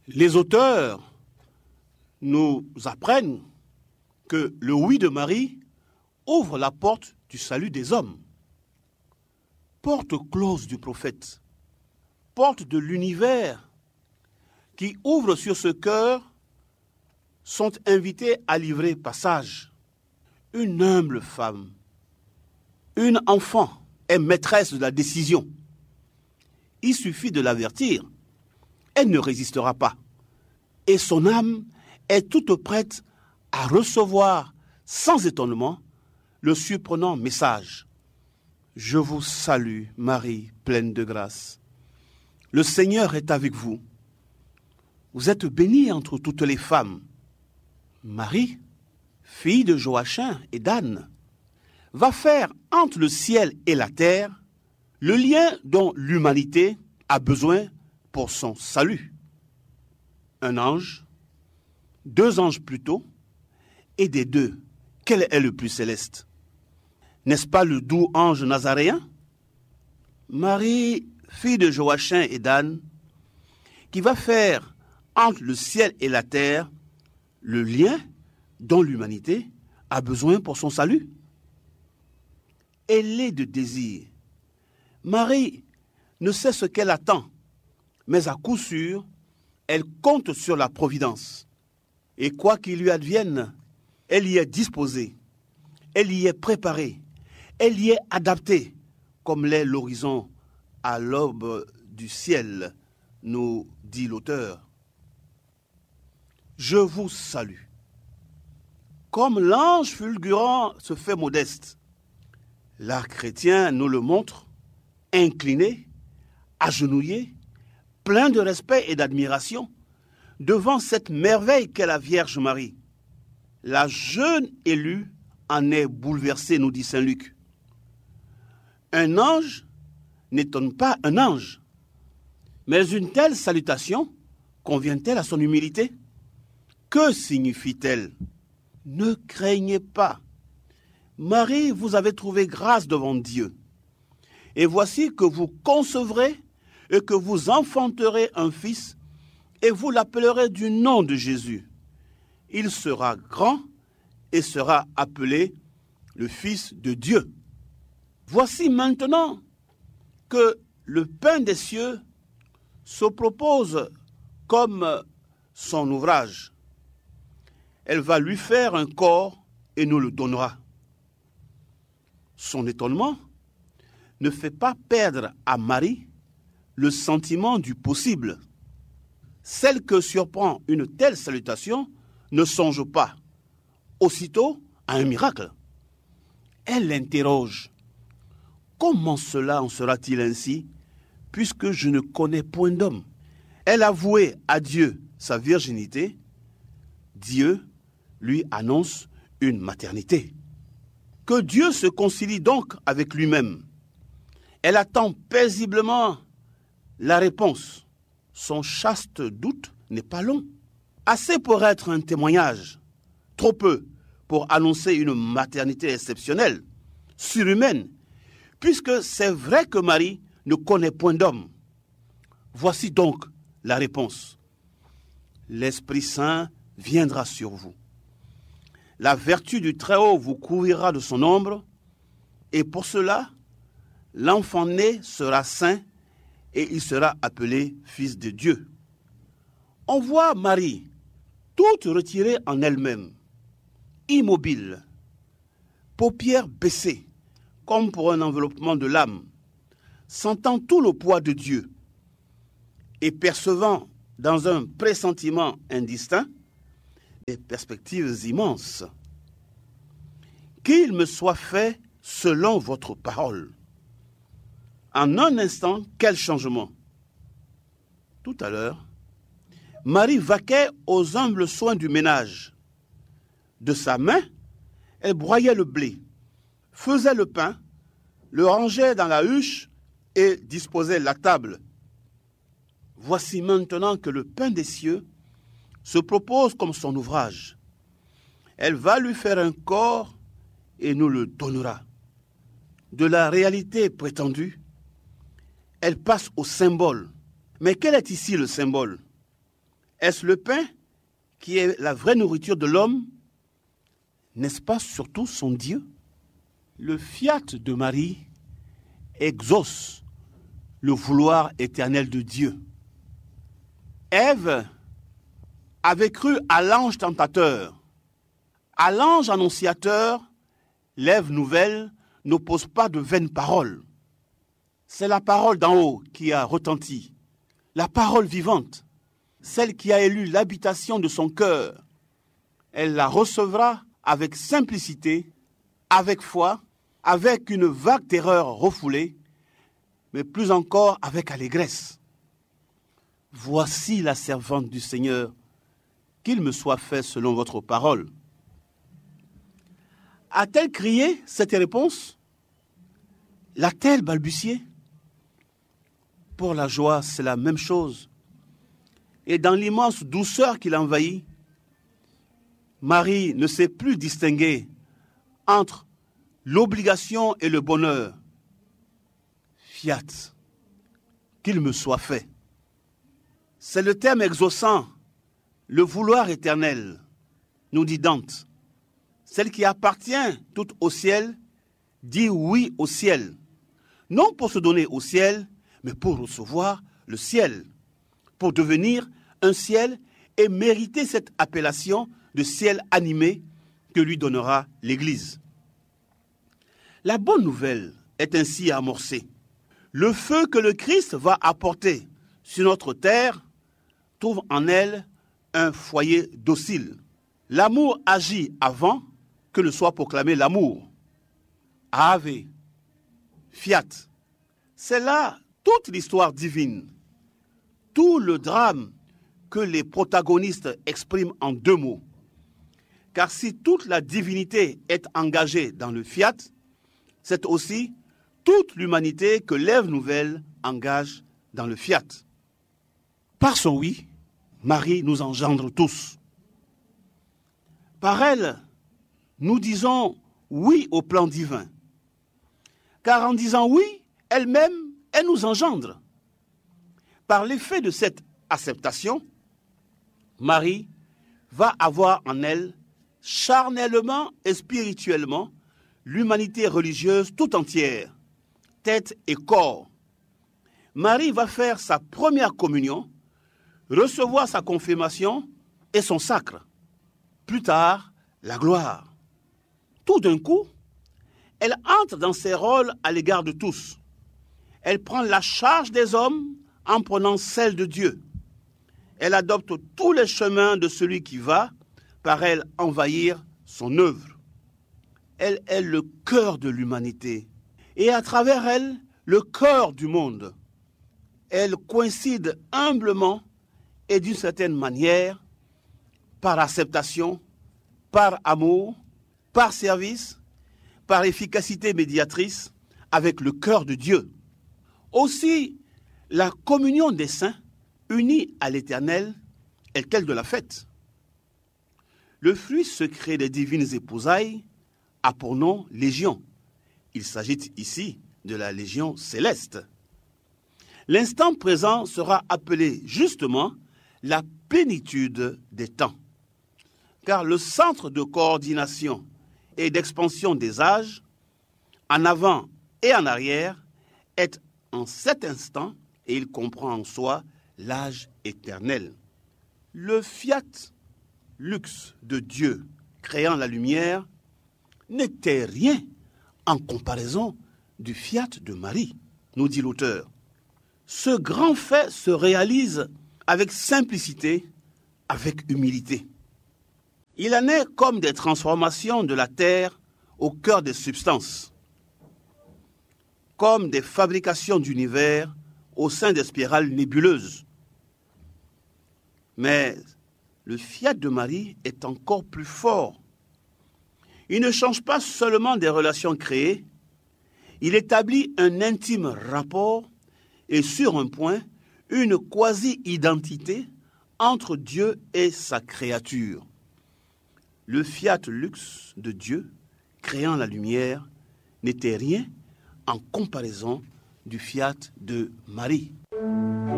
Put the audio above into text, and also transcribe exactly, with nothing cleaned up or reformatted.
Les auteurs nous apprennent que le oui de Marie ouvre la porte du salut des hommes. Porte close du prophète, porte de l'univers qui ouvre sur ce cœur, sont invités à livrer passage. Une humble femme, une enfant est maîtresse de la décision. Il suffit de l'avertir, elle ne résistera pas. Et son âme est toute prête à recevoir sans étonnement le surprenant message. Je vous salue, Marie, pleine de grâce. Le Seigneur est avec vous. Vous êtes bénie entre toutes les femmes. Marie, fille de Joachim et d'Anne, va faire entre le ciel et la terre le lien dont l'humanité a besoin pour son salut. Un ange, deux anges plutôt, et des deux, quel est le plus céleste? N'est-ce pas le doux ange nazaréen? Marie, fille de Joachim et d'Anne, qui va faire entre le ciel et la terre le lien dont l'humanité a besoin pour son salut. Elle est de désir. Marie ne sait ce qu'elle attend, mais à coup sûr, elle compte sur la providence. Et quoi qu'il lui advienne, elle y est disposée, elle y est préparée, elle y est adaptée, comme l'est l'horizon à l'aube du ciel, nous dit l'auteur. Je vous salue. Comme l'ange fulgurant se fait modeste, l'art chrétien nous le montre, incliné, agenouillé, plein de respect et d'admiration, devant cette merveille qu'est la Vierge Marie. La jeune élue en est bouleversée, nous dit saint Luc. Un ange n'étonne pas un ange, mais une telle salutation convient-elle à son humilité? Que signifie-t-elle? Ne craignez pas. Marie, vous avez trouvé grâce devant Dieu. Et voici que vous concevrez et que vous enfanterez un fils, et vous l'appellerez du nom de Jésus. Il sera grand et sera appelé le Fils de Dieu. Voici maintenant que le pain des cieux se propose comme son ouvrage. Elle va lui faire un corps et nous le donnera. Son étonnement ne fait pas perdre à Marie le sentiment du possible. Celle que surprend une telle salutation ne songe pas aussitôt à un miracle. Elle l'interroge. Comment cela en sera-t-il ainsi, puisque je ne connais point d'homme? Elle avouait à Dieu sa virginité. Dieu lui annonce une maternité. Que Dieu se concilie donc avec lui-même. Elle attend paisiblement la réponse. Son chaste doute n'est pas long. Assez pour être un témoignage, trop peu pour annoncer une maternité exceptionnelle, surhumaine, puisque c'est vrai que Marie ne connaît point d'homme. Voici donc la réponse. L'Esprit Saint viendra sur vous. La vertu du Très-Haut vous couvrira de son ombre, et pour cela, l'enfant né sera saint et il sera appelé Fils de Dieu. On voit Marie, toute retirée en elle-même, immobile, paupières baissées, comme pour un enveloppement de l'âme, sentant tout le poids de Dieu et percevant dans un pressentiment indistinct des perspectives immenses. Qu'il me soit fait selon votre parole. En un instant, quel changement! Tout à l'heure, Marie vaquait aux humbles soins du ménage. De sa main, elle broyait le blé, faisait le pain, le rangeait dans la huche et disposait la table. Voici maintenant que le pain des cieux se propose comme son ouvrage. Elle va lui faire un corps et nous le donnera. De la réalité prétendue, elle passe au symbole. Mais quel est ici le symbole? Est-ce le pain qui est la vraie nourriture de l'homme? N'est-ce pas surtout son Dieu? Le fiat de Marie exauce le vouloir éternel de Dieu. Ève avait cru à l'ange tentateur. À l'ange annonciateur, l'Ève nouvelle n'oppose pas de vaines paroles. C'est la parole d'en haut qui a retenti, la parole vivante, celle qui a élu l'habitation de son cœur. Elle la recevra avec simplicité, avec foi, avec une vague terreur refoulée, mais plus encore avec allégresse. Voici la servante du Seigneur, qu'il me soit fait selon votre parole. A-t-elle crié cette réponse? L'a-t-elle balbutié? Pour la joie, c'est la même chose. Et dans l'immense douceur qui l'envahit, Marie ne sait plus distinguer entre l'obligation et le bonheur. Fiat, qu'il me soit fait. C'est le terme exaucant, le vouloir éternel, nous dit Dante. Celle qui appartient toute au ciel, dit oui au ciel. Non pour se donner au ciel, mais pour recevoir le ciel. Pour devenir un ciel et mériter cette appellation de ciel animé que lui donnera l'Église. La bonne nouvelle est ainsi amorcée. Le feu que le Christ va apporter sur notre terre trouve en elle un foyer docile. L'amour agit avant que ne soit proclamé l'amour. Ave, fiat. C'est là toute l'histoire divine, tout le drame que les protagonistes expriment en deux mots. Car si toute la divinité est engagée dans le fiat, c'est aussi toute l'humanité que l'Ève nouvelle engage dans le fiat. Par son oui, Marie nous engendre tous. Par elle, nous disons oui au plan divin. Car en disant oui, elle-même, elle nous engendre. Par l'effet de cette acceptation, Marie va avoir en elle, charnellement et spirituellement, l'humanité religieuse tout entière, tête et corps. Marie va faire sa première communion, recevoir sa confirmation et son sacre. Plus tard, la gloire. Tout d'un coup, elle entre dans ses rôles à l'égard de tous. Elle prend la charge des hommes en prenant celle de Dieu. Elle adopte tous les chemins de celui qui va, par elle, envahir son œuvre. Elle est le cœur de l'humanité et à travers elle, le cœur du monde. Elle coïncide humblement et d'une certaine manière, par acceptation, par amour, par service, par efficacité médiatrice, avec le cœur de Dieu. Aussi, la communion des saints, unis à l'Éternel, est telle de la fête. Le fruit secret des divines épousailles a pour nom Légion. Il s'agit ici de la Légion céleste. L'instant présent sera appelé justement la plénitude des temps. Car le centre de coordination et d'expansion des âges, en avant et en arrière, est en cet instant, et il comprend en soi l'âge éternel. Le fiat lux de Dieu créant la lumière n'était rien en comparaison du fiat de Marie, nous dit l'auteur. Ce grand fait se réalise avec simplicité, avec humilité. Il en est comme des transformations de la terre au cœur des substances, comme des fabrications d'univers au sein des spirales nébuleuses. Mais le fiat de Marie est encore plus fort. Il ne change pas seulement des relations créées, il établit un intime rapport et sur un point, une quasi-identité entre Dieu et sa créature. Le fiat lux de Dieu, créant la lumière, n'était rien en comparaison du fiat de Marie.